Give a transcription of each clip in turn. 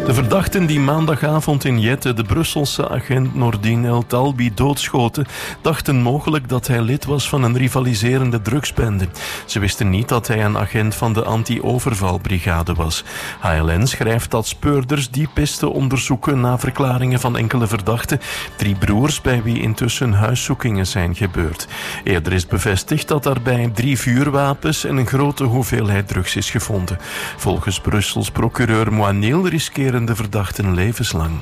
De verdachten die maandagavond in Jette de Brusselse agent Nordin El Talbi doodschoten, dachten mogelijk dat hij lid was van een rivaliserende drugsbende. Ze wisten niet dat hij een agent van de anti-overvalbrigade was. HLN schrijft dat speurders die piste onderzoeken na verklaringen van enkele verdachten, 3 broers bij wie intussen huiszoekingen zijn gebeurd. Eerder is bevestigd dat daarbij 3 vuurwapens en een grote hoeveelheid drugs is gevonden. Volgens Brussels procureur Moinil riskeren de verdachten levenslang.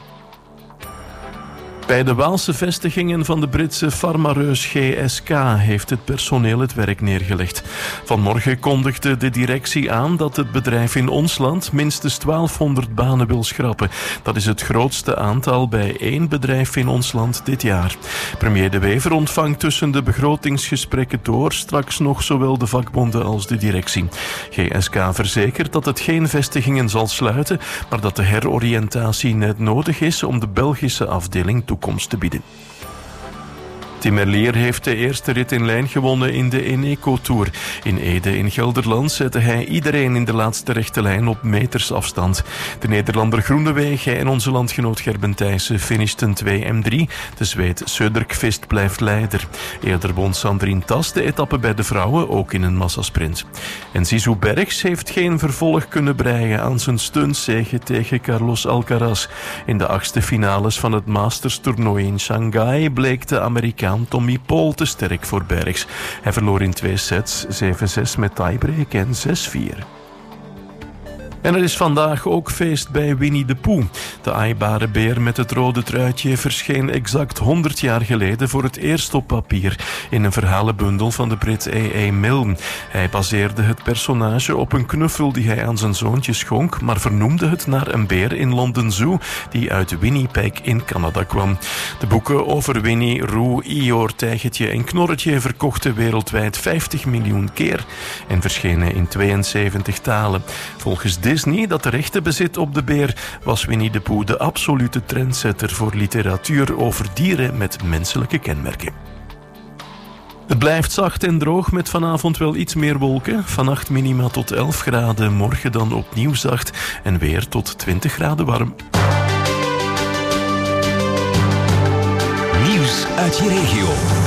Bij de Waalse vestigingen van de Britse farmareus GSK heeft het personeel het werk neergelegd. Vanmorgen kondigde de directie aan dat het bedrijf in ons land minstens 1200 banen wil schrappen. Dat is het grootste aantal bij 1 bedrijf in ons land dit jaar. Premier De Wever ontvangt tussen de begrotingsgesprekken door straks nog zowel de vakbonden als de directie. GSK verzekert dat het geen vestigingen zal sluiten, maar dat de heroriëntatie net nodig is om de Belgische afdeling toekomst te bieden. Tim Merlier heeft de eerste rit in lijn gewonnen in de Eneco Tour. In Ede in Gelderland zette hij iedereen in de laatste rechte lijn op metersafstand. De Nederlander Groenewegen en onze landgenoot Gerben Thijssen finishten 2 en 3. De Zweed Söderqvist blijft leider. Eerder won Sandrine Tas de etappe bij de vrouwen, ook in een massasprint. En Zizou Bergs heeft geen vervolg kunnen breien aan zijn stuntzege tegen Carlos Alcaraz. In de 8e finales van het Masters-toernooi in Shanghai bleek de Amerikaan Tommy Paul te sterk voor Bergs. Hij verloor in 2 sets, 7-6 met tiebreak en 6-4. En er is vandaag ook feest bij Winnie de Pooh. De aaibare beer met het rode truitje verscheen exact 100 jaar geleden voor het eerst op papier in een verhalenbundel van de Brit A.A. Milne. Hij baseerde het personage op een knuffel die hij aan zijn zoontje schonk, maar vernoemde het naar een beer in London Zoo die uit Winnipeg in Canada kwam. De boeken over Winnie, Roe, Eeyore, Tijgertje en Knorretje verkochten wereldwijd 50 miljoen keer en verschenen in 72 talen. Volgens Disney, dat de rechten bezit op de beer, was Winnie de Pooh de absolute trendsetter voor literatuur over dieren met menselijke kenmerken. Het blijft zacht en droog met vanavond wel iets meer wolken. Vannacht minima tot 11 graden, morgen dan opnieuw zacht en weer tot 20 graden warm. Nieuws uit je regio.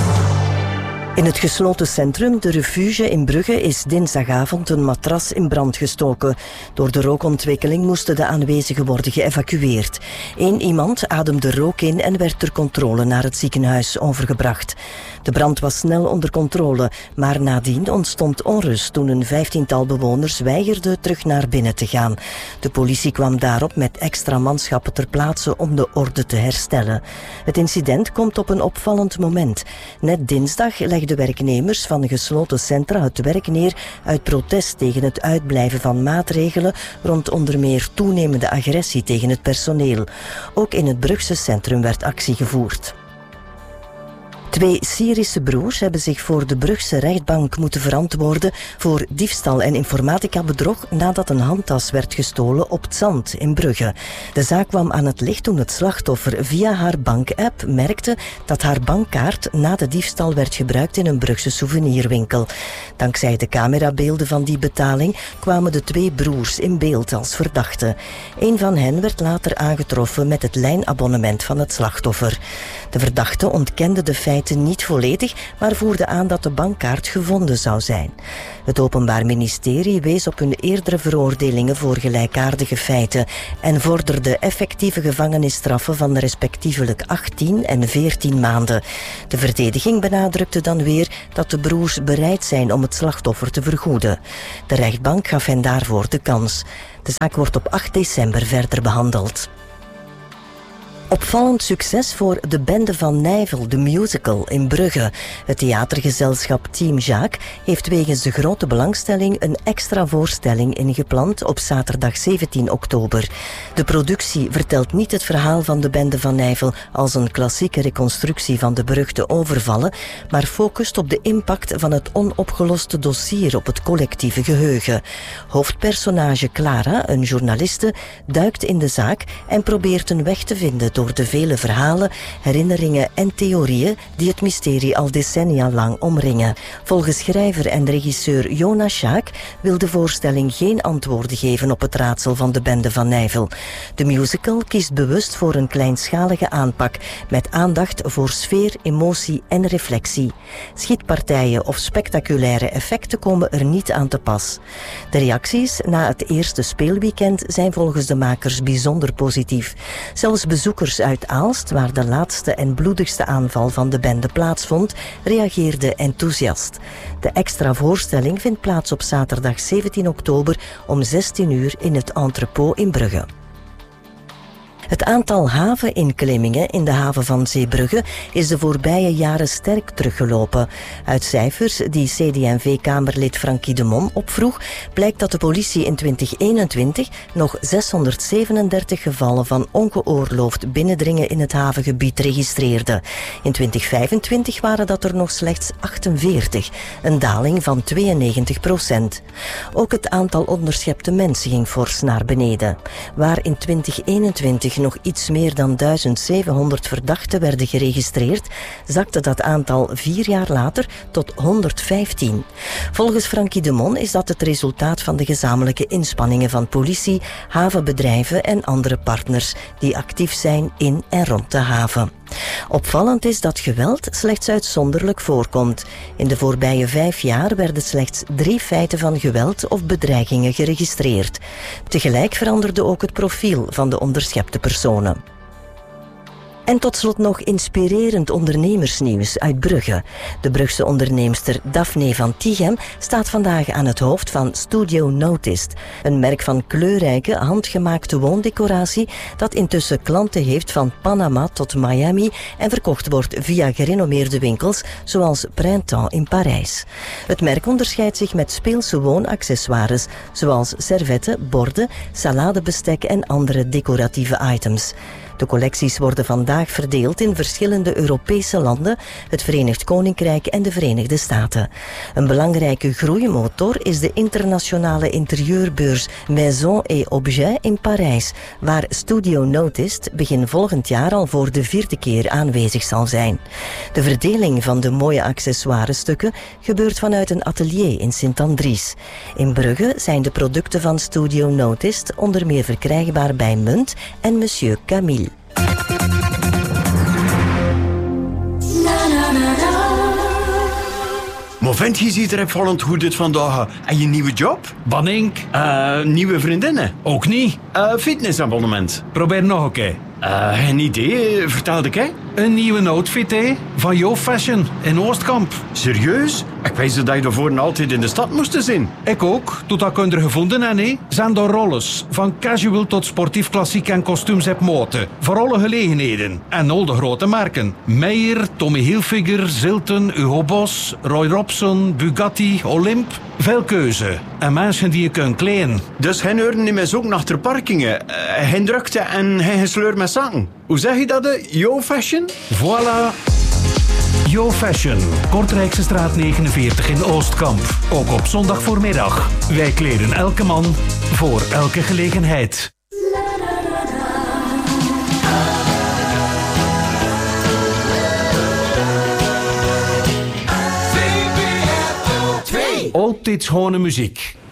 In het gesloten centrum, de Refuge in Brugge, is dinsdagavond een matras in brand gestoken. Door de rookontwikkeling moesten de aanwezigen worden geëvacueerd. 1 iemand ademde rook in en werd ter controle naar het ziekenhuis overgebracht. De brand was snel onder controle, maar nadien ontstond onrust toen een 15-tal bewoners weigerden terug naar binnen te gaan. De politie kwam daarop met extra manschappen ter plaatse om de orde te herstellen. Het incident komt op een opvallend moment. Net dinsdag legden werknemers van gesloten centra het werk neer uit protest tegen het uitblijven van maatregelen rond onder meer toenemende agressie tegen het personeel. Ook in het Brugse centrum werd actie gevoerd. 2 Syrische broers hebben zich voor de Brugse rechtbank moeten verantwoorden voor diefstal en informatica-bedrog nadat een handtas werd gestolen op 't Zand in Brugge. De zaak kwam aan het licht toen het slachtoffer via haar bankapp merkte dat haar bankkaart na de diefstal werd gebruikt in een Brugse souvenirwinkel. Dankzij de camerabeelden van die betaling kwamen de 2 broers in beeld als verdachten. Een van hen werd later aangetroffen met het lijnabonnement van het slachtoffer. De verdachte ontkende de feiten niet volledig, maar voerde aan dat de bankkaart gevonden zou zijn. Het Openbaar Ministerie wees op hun eerdere veroordelingen voor gelijkaardige feiten en vorderde effectieve gevangenisstraffen van respectievelijk 18 en 14 maanden. De verdediging benadrukte dan weer dat de broers bereid zijn om het slachtoffer te vergoeden. De rechtbank gaf hen daarvoor de kans. De zaak wordt op 8 december verder behandeld. Opvallend succes voor de Bende van Nijvel, de musical in Brugge. Het theatergezelschap Team Jacques heeft wegens de grote belangstelling een extra voorstelling ingepland op zaterdag 17 oktober. De productie vertelt niet het verhaal van de Bende van Nijvel als een klassieke reconstructie van de beruchte overvallen, maar focust op de impact van het onopgeloste dossier op het collectieve geheugen. Hoofdpersonage Clara, een journaliste, duikt in de zaak en probeert een weg te vinden door door de vele verhalen, herinneringen en theorieën die het mysterie al decennia lang omringen. Volgens schrijver en regisseur Jonas Schaak wil de voorstelling geen antwoorden geven op het raadsel van de bende Van Nijvel. De musical kiest bewust voor een kleinschalige aanpak met aandacht voor sfeer, emotie en reflectie. Schietpartijen of spectaculaire effecten komen er niet aan te pas. De reacties na het eerste speelweekend zijn volgens de makers bijzonder positief. Zelfs bezoekers uit Aalst, waar de laatste en bloedigste aanval van de bende plaatsvond, reageerden enthousiast. De extra voorstelling vindt plaats op zaterdag 17 oktober om 16 uur in het Entrepot in Brugge. Het aantal haveninklemmingen in de haven van Zeebrugge is de voorbije jaren sterk teruggelopen. Uit cijfers die CD&V-kamerlid Frankie de Man opvroeg, blijkt dat de politie in 2021 nog 637 gevallen van ongeoorloofd binnendringen in het havengebied registreerde. In 2025 waren dat er nog slechts 48, een daling van 92%. Ook het aantal onderschepte mensen ging fors naar beneden. Waar in 2021 nog iets meer dan 1700 verdachten werden geregistreerd, zakte dat aantal 4 jaar later tot 115. Volgens Frankie de Man is dat het resultaat van de gezamenlijke inspanningen van politie, havenbedrijven en andere partners die actief zijn in en rond de haven. Opvallend is dat geweld slechts uitzonderlijk voorkomt. In de voorbije 5 jaar werden slechts 3 feiten van geweld of bedreigingen geregistreerd. Tegelijk veranderde ook het profiel van de onderschepte personen. En tot slot nog inspirerend ondernemersnieuws uit Brugge. De Brugse onderneemster Daphne van Tichem staat vandaag aan het hoofd van Studio Noticed, een merk van kleurrijke, handgemaakte woondecoratie dat intussen klanten heeft van Panama tot Miami en verkocht wordt via gerenommeerde winkels zoals Printemps in Parijs. Het merk onderscheidt zich met speelse woonaccessoires zoals servetten, borden, saladebestek en andere decoratieve items. De collecties worden vandaag verdeeld in verschillende Europese landen, het Verenigd Koninkrijk en de Verenigde Staten. Een belangrijke groeimotor is de internationale interieurbeurs Maison et Objet in Parijs, waar Studio Noticed begin volgend jaar al voor de 4e keer aanwezig zal zijn. De verdeling van de mooie accessoirestukken gebeurt vanuit een atelier in Sint-Andries. In Brugge zijn de producten van Studio Noticed onder meer verkrijgbaar bij Munt en Monsieur Camille. Maar vent, je ziet er opvallend goed uit vandaag. En je nieuwe job? Banink? Nieuwe vriendinnen? Ook niet. Fitnessabonnement? Probeer nog een keer. Geen idee. Vertel ik, hè? Een nieuwe outfit, hè? Van Yo Fashion in Oostkamp. Serieus? Ik wist dat je daarvoor altijd in de stad moest zijn. Ik ook, tot dat ik er gevonden heb, hè? Zijn door rolles. Van casual tot sportief klassiek en kostuums heb moten. Voor alle gelegenheden. En al de grote merken. Meijer, Tommy Hilfiger, Zilton, Hugo Boss, Roy Robson, Bugatti, Olymp. Veel keuze. En mensen die je kunt kleden. Dus geen uren in mijn zoek naar ter parkingen. Geen drukte en geen gesleur met zaken. Hoe zeg je dat? Yo Fashion? Voilà. Yo Fashion, Kortrijkse straat 49 in Oostkamp. Ook op zondag voormiddag. Wij kleden elke man voor elke gelegenheid. Altijd schone muziek.